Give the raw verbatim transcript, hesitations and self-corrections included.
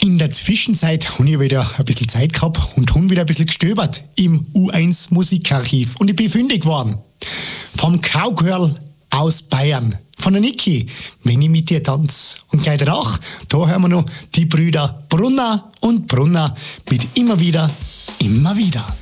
In der Zwischenzeit habe ich wieder ein bisschen Zeit gehabt und habe wieder ein bisschen gestöbert im U eins Musikarchiv. Und ich bin fündig geworden. Vom Cowgirl aus Bayern. Von der Niki, wenn ich mit dir tanz. Und gleich danach, da hören wir noch die Brüder Brunner und Brunner mit immer wieder, immer wieder.